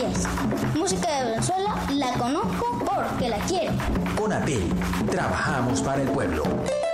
es. Música de Venezuela la conozco porque la quiero. Con ATEL, trabajamos para el pueblo.